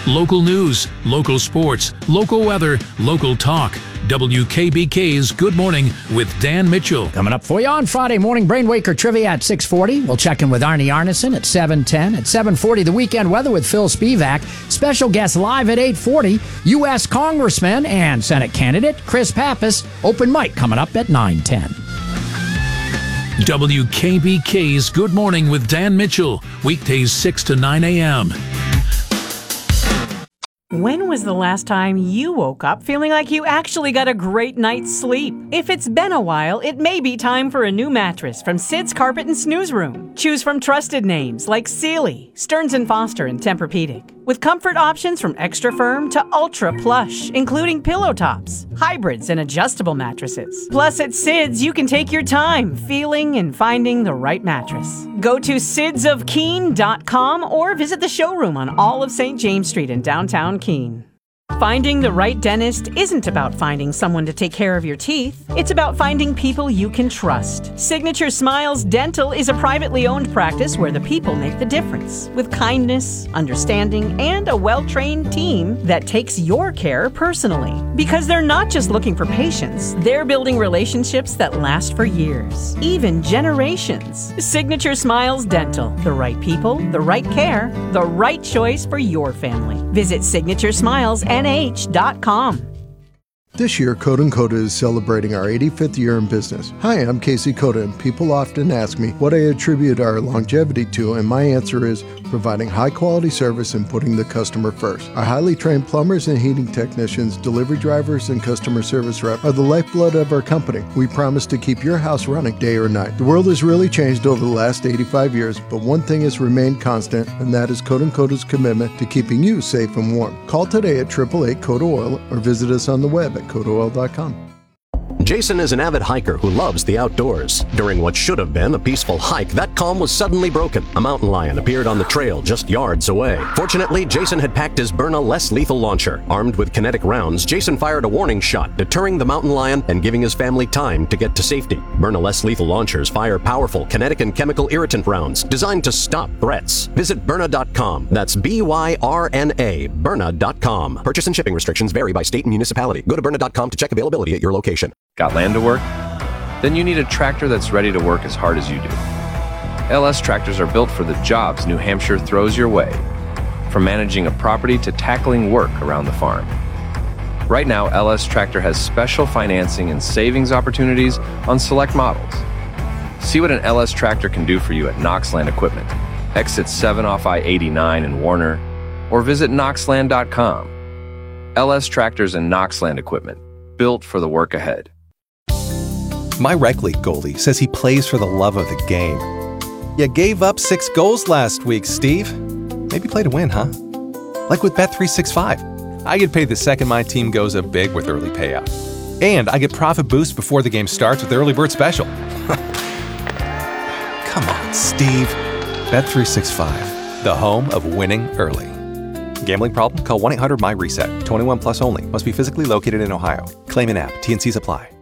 local news, local sports, local weather, local talk. WKBK's Good Morning with Dan Mitchell. Coming up for you on Friday morning, Brainwaker Trivia at 6:40. We'll check in with Arnie Arneson at 7:10. At 7:40, the weekend weather with Phil Spivak. Special guest live at 8:40. U.S. Congressman and Senate candidate Chris Pappas. Open mic coming up at 9:10. WKBK's Good Morning with Dan Mitchell. Weekdays 6 to 9 a.m. When was the last time you woke up feeling like you actually got a great night's sleep? If it's been a while, it may be time for a new mattress from Sid's Carpet and Snooze Room. Choose from trusted names like Sealy, Stearns & Foster, and Tempur-Pedic. With comfort options from extra firm to ultra plush, including pillow tops, hybrids, and adjustable mattresses. Plus, at Sid's, you can take your time feeling and finding the right mattress. Go to sidsofkeene.com or visit the showroom on all of St. James Street in downtown Keene. Finding the right dentist isn't about finding someone to take care of your teeth. It's about finding people you can trust. Signature Smiles Dental is a privately owned practice where the people make the difference. With kindness, understanding, and a well-trained team that takes your care personally. Because they're not just looking for patients, they're building relationships that last for years, even generations. Signature Smiles Dental. The right people, the right care, the right choice for your family. Visit signaturesmilesnh.com. This year, Coda & Coda is celebrating our 85th year in business. Hi, I'm Casey Coda, and people often ask me what I attribute our longevity to, and my answer is providing high-quality service and putting the customer first. Our highly trained plumbers and heating technicians, delivery drivers, and customer service rep are the lifeblood of our company. We promise to keep your house running day or night. The world has really changed over the last 85 years, but one thing has remained constant, and that is Coda & Coda's commitment to keeping you safe and warm. Call today at 888-CODA-OIL or visit us on the web at CODAOil.com. Jason is an avid hiker who loves the outdoors. During what should have been a peaceful hike, that calm was suddenly broken. A mountain lion appeared on the trail just yards away. Fortunately, Jason had packed his Byrna less lethal launcher. Armed with kinetic rounds, Jason fired a warning shot, deterring the mountain lion and giving his family time to get to safety. Byrna less lethal launchers fire powerful kinetic and chemical irritant rounds designed to stop threats. Visit Byrna.com. That's B-Y-R-N-A, Byrna.com. Purchase and shipping restrictions vary by state and municipality. Go to Byrna.com to check availability at your location. Got land to work? Then you need a tractor that's ready to work as hard as you do. LS tractors are built for the jobs New Hampshire throws your way, from managing a property to tackling work around the farm. Right now, LS Tractor has special financing and savings opportunities on select models. See what an LS tractor can do for you at Knoxland Equipment, exit 7 off I-89 in Warner, or visit knoxland.com. LS Tractors and Knoxland Equipment, built for the work ahead. My rec league goalie says he plays for the love of the game. You gave up 6 goals last week, Steve. Maybe play to win, huh? Like with Bet365. I get paid the second my team goes up big with early payout. And I get profit boost before the game starts with the early bird special. Come on, Steve. Bet365, the home of winning early. Gambling problem? Call 1-800-MY-RESET. 21 plus only. Must be physically located in Ohio. Claim in app. T&Cs apply.